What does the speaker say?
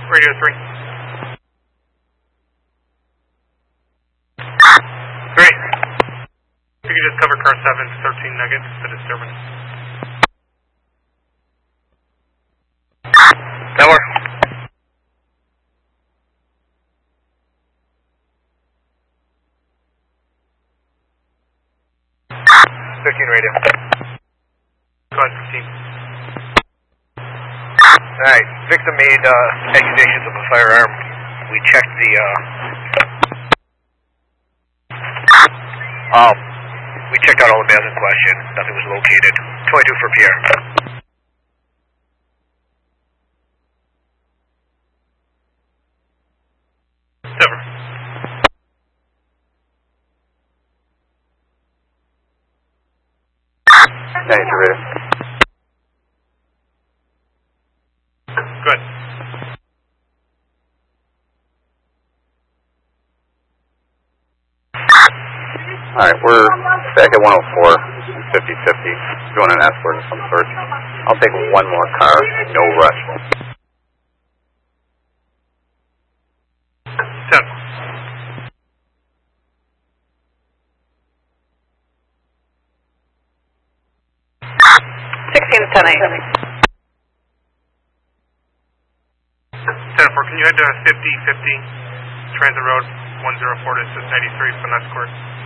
Radio 3. Great. If you could just cover car 7, 13 nuggets, the disturbance. Tower. 15 radio. Go ahead, 15. Alright, victim made accusations of a firearm. We checked the we checked out all the males in question. Nothing was located. 22 for Pierre. Never. Thanks, radio. Good. Alright, we're back at 104, 50-50, doing an escort of some sort. I'll take one more car, no rush. 10. to 10-8. 10-4, can you head to 50-50, Transit Road 104 to 93 for an escort?